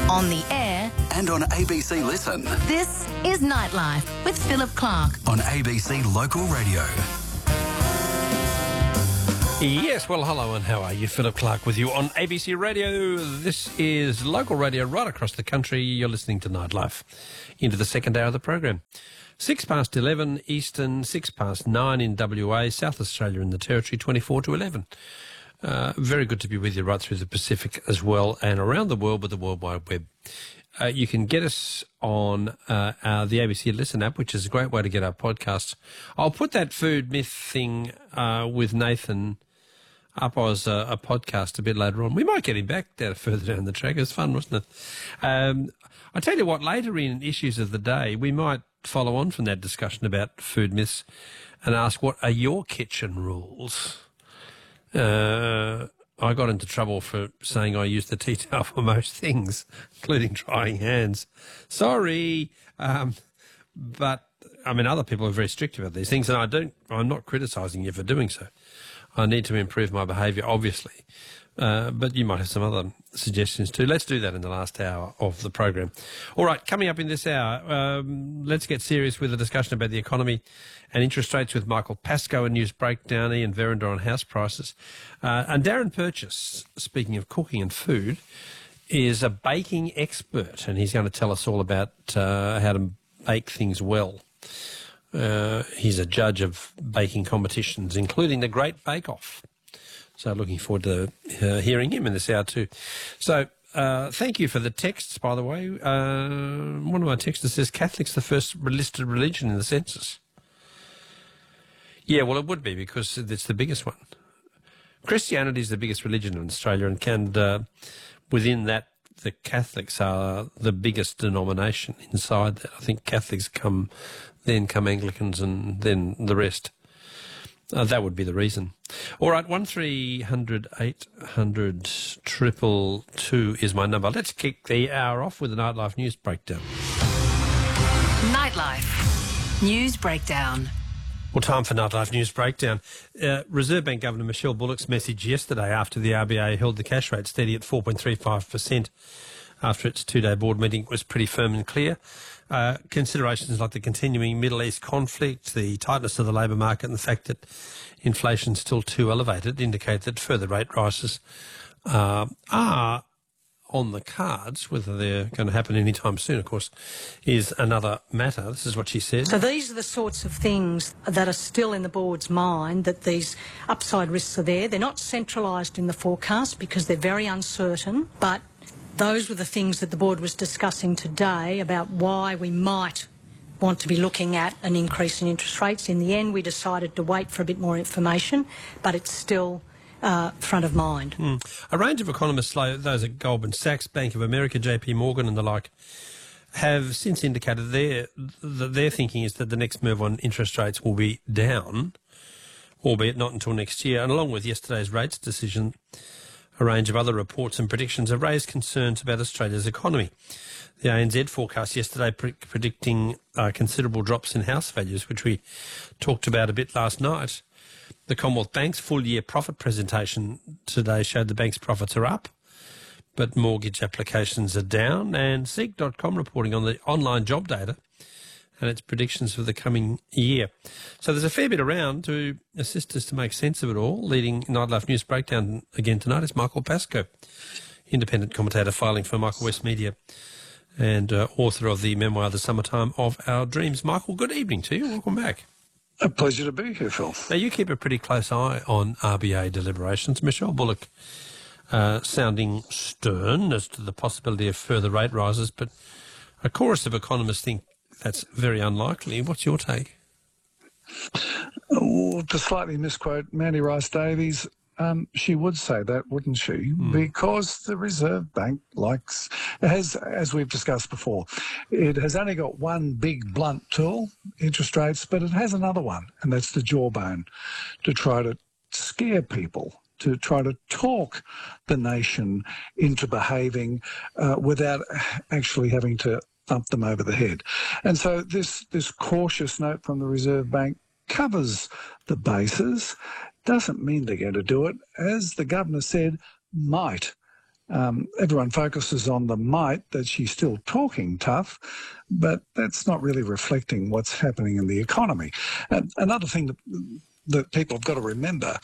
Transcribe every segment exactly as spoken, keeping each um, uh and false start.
On the air. And on A B C Listen. This is Nightlife with Philip Clark. On A B C Local Radio. Yes, well, hello and how are you? Philip Clark with you on A B C Radio. This is local radio right across the country. You're listening to Nightlife into the second hour of the program. Six past eleven Eastern, six past nine in W A, South Australia and the Territory, twenty-four to eleven. Uh, very good to be with you right through the Pacific as well and around the world with the World Wide Web. Uh, you can get us on uh, our, the A B C Listen app, which is a great way to get our podcasts. I'll put that food myth thing uh, with Nathan up as a, a podcast a bit later on. We might get him back down further down the track. It was fun, wasn't it? Um, I tell you what, later in Issues of the Day, we might follow on from that discussion about food myths and ask, what are your kitchen rules? Uh, I got into trouble for saying I use the tea towel for most things, including drying hands. Sorry. Um, but, I mean, other people are very strict about these things, and I don't, I'm not criticising you for doing so. I need to improve my behaviour, obviously. Uh, but you might have some other suggestions too. Let's do that in the last hour of the program. All right, coming up in this hour, um, let's get serious with a discussion about the economy and interest rates with Michael Pascoe, a news breakdown, Ian Verinder on house prices. Uh, and Darren Purchase, speaking of cooking and food, is a baking expert, and he's going to tell us all about uh, how to bake things well. Uh, he's a judge of baking competitions, including the Great Bake Off. So looking forward to uh, hearing him in this hour too. So uh, thank you for the texts, by the way. Uh, one of my texters says Catholic's the first listed religion in the census. Yeah, well, it would be because it's the biggest one. Christianity is the biggest religion in Australia, and can, uh, within that, the Catholics are the biggest denomination inside that. I think Catholics come, then come Anglicans, and then the rest. Uh, that would be the reason. All right, one three hundred eight hundred triple two is my number. Let's kick the hour off with the Nightlife News Breakdown. Nightlife News Breakdown. Well, time for Nightlife News Breakdown. Uh, Reserve Bank Governor Michelle Bullock's message yesterday after the R B A held the cash rate steady at four point three five percent after its two-day board meeting was pretty firm and clear. Uh, considerations like the continuing Middle East conflict, the tightness of the labour market and the fact that inflation's still too elevated indicate that further rate rises uh, are on the cards. Whether they're going to happen anytime soon, of course, is another matter. This is what she said. So these are the sorts of things that are still in the board's mind, that these upside risks are there. They're not centralised in the forecast because they're very uncertain, but those were the things that the board was discussing today about why we might want to be looking at an increase in interest rates. In the end, we decided to wait for a bit more information, but it's still uh, front of mind. Mm. A range of economists, like those at Goldman Sachs, Bank of America, J P Morgan and the like, have since indicated their, that their thinking is that the next move on interest rates will be down, albeit not until next year. And along with yesterday's rates decision, a range of other reports and predictions have raised concerns about Australia's economy. The A N Z forecast yesterday pre- predicting uh, considerable drops in house values, which we talked about a bit last night. The Commonwealth Bank's full-year profit presentation today showed the bank's profits are up, but mortgage applications are down. And Seek dot com reporting on the online job data and its predictions for the coming year. So there's a fair bit around to assist us to make sense of it all. Leading Nightlife News Breakdown again tonight is Michael Pascoe, independent commentator filing for Michael West Media and uh, author of the memoir The Summertime of Our Dreams. Michael, good evening to you. Welcome back. A pleasure to be here, Phil. Now, you keep a pretty close eye on R B A deliberations. Michelle Bullock uh, sounding stern as to the possibility of further rate rises, but a chorus of economists think that's very unlikely. What's your take? Well, to slightly misquote Mandy Rice-Davies, um, she would say that, wouldn't she? Mm. Because the Reserve Bank likes, has, as we've discussed before, it has only got one big blunt tool, interest rates, but it has another one, and that's the jawbone, to try to scare people, to try to talk the nation into behaving uh, without actually having to thump them over the head. And so this this cautious note from the Reserve Bank covers the bases, doesn't mean they're going to do it. As the Governor said, might Um, everyone focuses on the might that she's still talking tough, but that's not really reflecting what's happening in the economy. And another thing that, that people have got to remember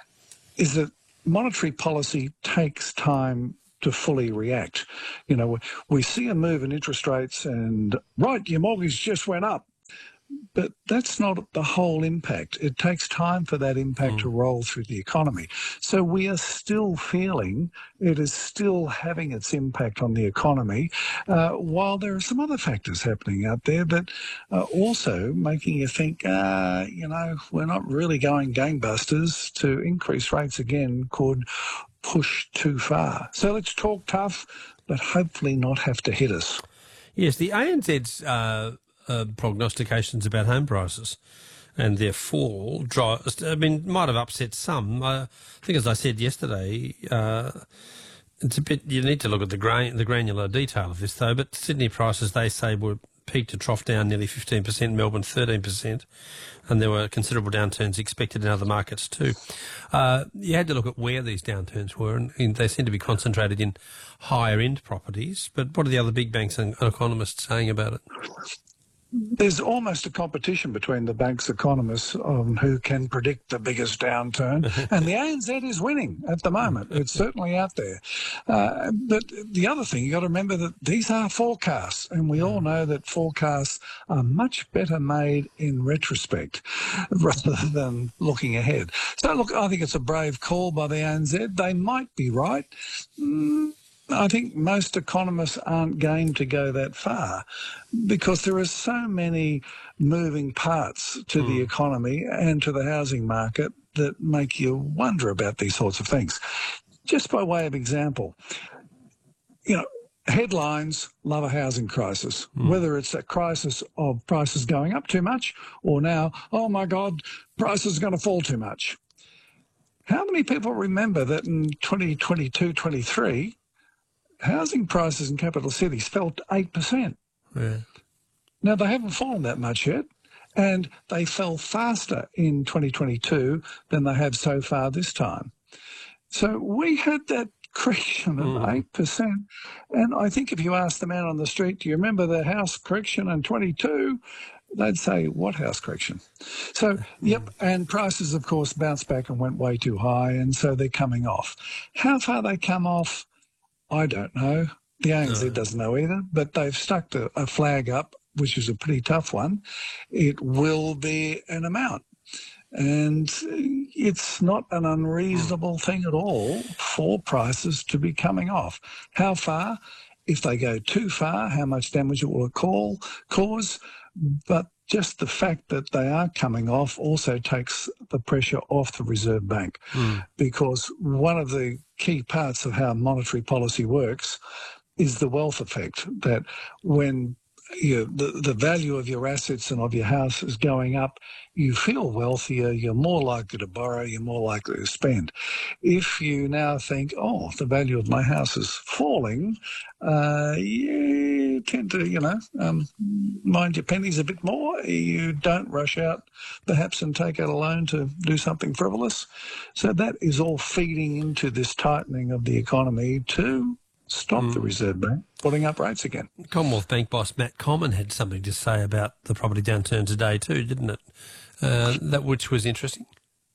is that monetary policy takes time to fully react. You know, we see a move in interest rates and, right, your mortgage just went up. But that's not the whole impact. It takes time for that impact mm. to roll through the economy. So we are still feeling it is still having its impact on the economy, uh, while there are some other factors happening out there that are also making you think, uh, you know, we're not really going gangbusters. To increase rates again could push too far. So let's talk tough, but hopefully not have to hit us. Yes, the A N Z's uh, uh, prognostications about home prices and their fall, dry, I mean, might have upset some. I think, as I said yesterday, uh, it's a bit. You need to look at the grain, the granular detail of this, though. But Sydney prices, they say, were peak to trough down nearly fifteen percent, Melbourne thirteen percent, and there were considerable downturns expected in other markets too. Uh, you had to look at where these downturns were, and, and they seem to be concentrated in higher-end properties. But what are the other big banks and economists saying about it? There's almost a competition between the bank's economists on who can predict the biggest downturn, and the A N Z is winning at the moment. It's certainly out there. Uh, but the other thing, you've got to remember that these are forecasts, and we all know that forecasts are much better made in retrospect rather than looking ahead. So, look, I think it's a brave call by the A N Z. They might be right. Mm, I think most economists aren't game to go that far because there are so many moving parts to mm. the economy and to the housing market that make you wonder about these sorts of things. Just by way of example, you know, headlines love a housing crisis, mm. whether it's a crisis of prices going up too much or now, oh my God, prices are going to fall too much. How many people remember that in twenty twenty-two twenty-three, housing prices in capital cities fell eight percent. Yeah. Now, they haven't fallen that much yet, and they fell faster in twenty twenty-two than they have so far this time. So we had that correction of mm. eight percent, and I think if you ask the man on the street, do you remember the house correction in twenty-two? They'd say, what house correction? So, yep, and prices, of course, bounced back and went way too high, and so they're coming off. How far they come off, I don't know. The A N Z no. doesn't know either, but they've stuck a, a flag up, which is a pretty tough one. It will be an amount. And it's not an unreasonable thing at all for prices to be coming off. How far? If they go too far, how much damage it will call, cause? But just the fact that they are coming off also takes the pressure off the Reserve Bank mm. because one of the key parts of how monetary policy works is the wealth effect, that when you, the, the value of your assets and of your house is going up, you feel wealthier, you're more likely to borrow, you're more likely to spend. If you now think, oh, the value of my house is falling, uh, you tend to, you know, um, mind your pennies a bit more. You don't rush out perhaps and take out a loan to do something frivolous. So that is all feeding into this tightening of the economy to stop mm. the Reserve Bank putting up rates again. Commonwealth Bank boss Matt Comyn had something to say about the property downturn today too, didn't it? Uh, that which was interesting.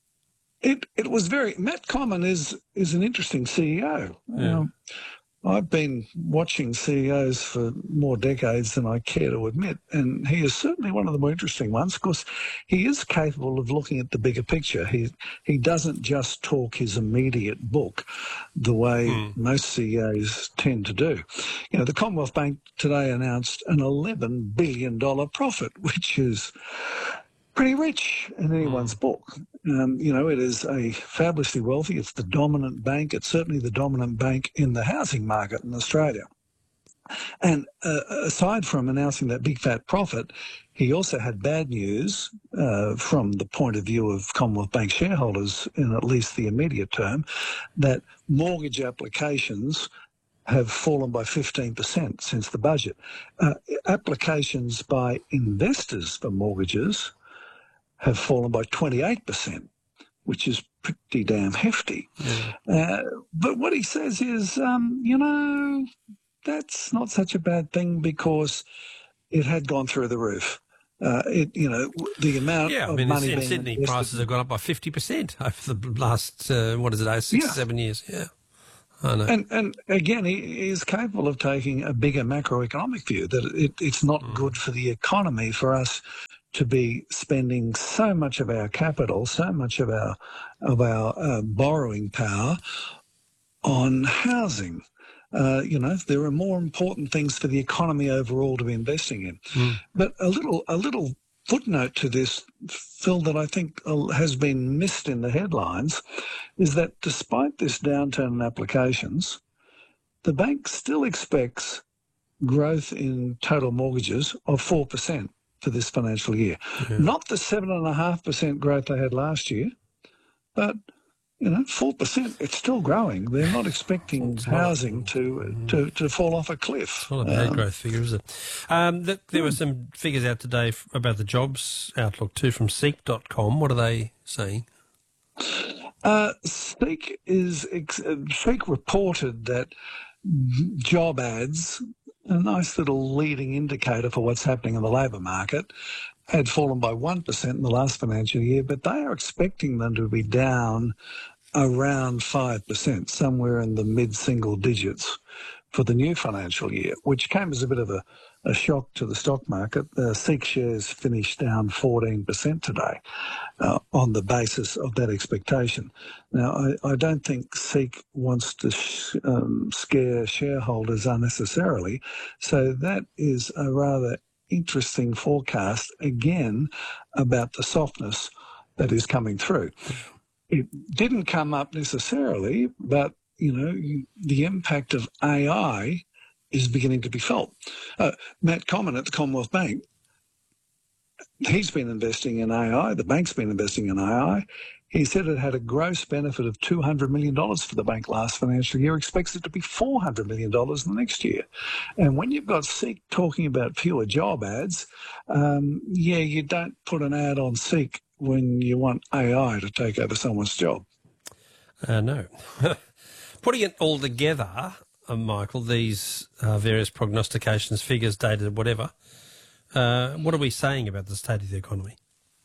It it was very. Matt Comyn is is an interesting C E O. Yeah. Um, I've been watching C E Os for more decades than I care to admit, and he is certainly one of the more interesting ones because he is capable of looking at the bigger picture. He he doesn't just talk his immediate book the way mm. most C E Os tend to do. You know, the Commonwealth Bank today announced an eleven billion dollars profit, which is pretty rich in anyone's mm. book. Um, you know, it is a fabulously wealthy. It's the dominant bank. It's certainly the dominant bank in the housing market in Australia. And uh, aside from announcing that big fat profit, he also had bad news uh, from the point of view of Commonwealth Bank shareholders in at least the immediate term, that mortgage applications have fallen by fifteen percent since the budget. Uh, applications by investors for mortgages have fallen by twenty-eight percent, which is pretty damn hefty. Yeah. Uh, but what he says is, um, you know, that's not such a bad thing because it had gone through the roof. Uh, it, you know, the amount Yeah, I of mean, money in being Sydney, invested- prices have gone up by fifty percent over the last, uh, what is it, oh, six, Yeah. seven years. Yeah, I know. And, and again, he is capable of taking a bigger macroeconomic view that it, it's not Mm. good for the economy for us to be spending so much of our capital, so much of our of our uh, borrowing power on housing. Uh, you know, there are more important things for the economy overall to be investing in. Mm. But a little a little footnote to this, Phil, that I think uh, has been missed in the headlines is that despite this downturn in applications, the bank still expects growth in total mortgages of four percent for this financial year. Yeah. Not the seven point five percent growth they had last year, but, you know, four percent, it's still growing. They're not expecting It's not- housing to, to, to fall off a cliff. It's not a bad Um, growth figure, is it? Um, th- there were some figures out today f- about the jobs outlook too from seek dot com. What are they saying? Uh, Seek is ex- uh, Seek reported that job ads, a nice little leading indicator for what's happening in the labour market, had fallen by one percent in the last financial year, but they are expecting them to be down around five percent, somewhere in the mid-single digits for the new financial year, which came as a bit of a, a shock to the stock market. Uh, Seek shares finished down fourteen percent today uh, on the basis of that expectation. Now, I, I don't think Seek wants to sh- um, scare shareholders unnecessarily, so that is a rather interesting forecast, again, about the softness that is coming through. It didn't come up necessarily, but, you know, you, the impact of A I is beginning to be felt. Uh, Matt Common at the Commonwealth Bank, he's been investing in A I, the bank's been investing in A I. He said it had a gross benefit of two hundred million dollars for the bank last financial year, expects it to be four hundred million dollars in the next year. And when you've got Seek talking about fewer job ads, um, yeah, you don't put an ad on Seek when you want A I to take over someone's job. Uh, no. Putting it all together, uh, Michael, these uh, various prognostications, figures, data, whatever, uh, what are we saying about the state of the economy?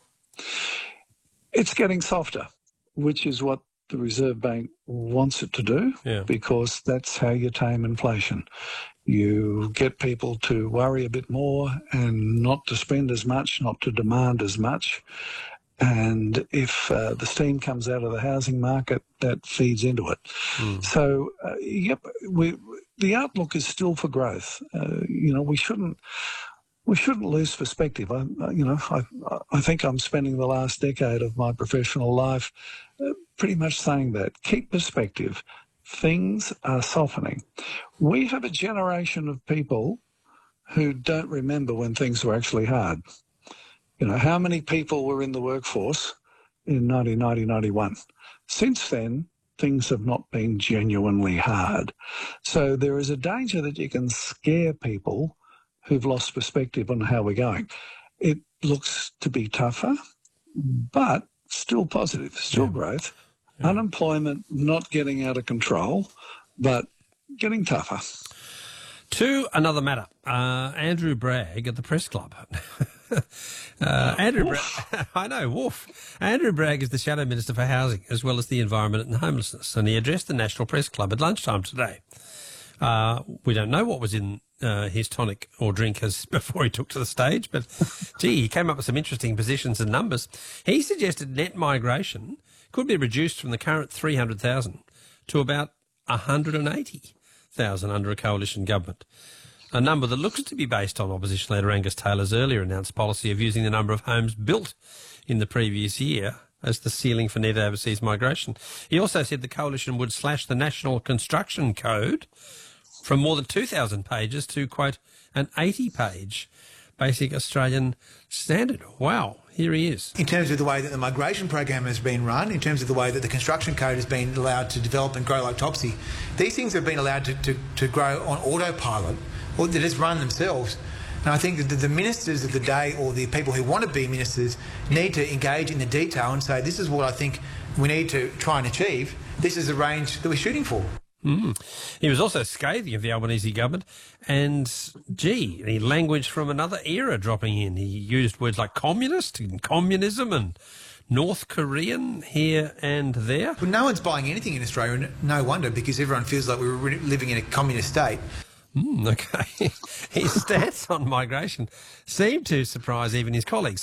It's getting softer, which is what the Reserve Bank wants it to do, Yeah. because that's how you tame inflation. You get people to worry a bit more and not to spend as much, not to demand as much. And if uh, the steam comes out of the housing market, that feeds into it. Mm. So, uh, yep, we, the outlook is still for growth. Uh, you know, we shouldn't we shouldn't lose perspective. I, you know, I, I think I'm spending the last decade of my professional life uh, pretty much saying that. Keep perspective. Things are softening. We have a generation of people who don't remember when things were actually hard. You know, how many people were in the workforce in nineteen ninety, ninety-one? Since then, things have not been genuinely hard. So there is a danger that you can scare people who've lost perspective on how we're going. It looks to be tougher, but still positive, still Yeah. growth. Yeah. Unemployment not getting out of control, but getting tougher. To another matter, uh, Andrew Bragg at the Press Club. uh, Andrew Bragg, I know, woof. Andrew Bragg is the Shadow Minister for Housing as well as the Environment and Homelessness, and he addressed the National Press Club at lunchtime today. Uh, we don't know what was in uh, his tonic or drink as before he took to the stage, but gee, he came up with some interesting positions and numbers. He suggested net migration could be reduced from the current three hundred thousand to about one hundred eighty thousand under a coalition government, a number that looks to be based on opposition leader Angus Taylor's earlier announced policy of using the number of homes built in the previous year as the ceiling for net overseas migration. He also said the coalition would slash the National Construction Code from more than two thousand pages to, quote, an eighty-page basic Australian standard. Wow, here he is. In terms of the way that the migration program has been run, in terms of the way that the construction code has been allowed to develop and grow like topsy, these things have been allowed to, to, to grow on autopilot, or that has run themselves, And I think that the, the ministers of the day, or the people who want to be ministers, need to engage in the detail and say, this is what I think we need to try and achieve. This is the range that we're shooting for. Mm. He was also scathing of the Albanese government, and, gee, he language from another era dropping in. He used words like communist and communism and North Korean here and there. Well, no one's buying anything in Australia, and no wonder, because everyone feels like we're living in a communist state. Mm, okay. His stance on migration seemed to surprise even his colleagues.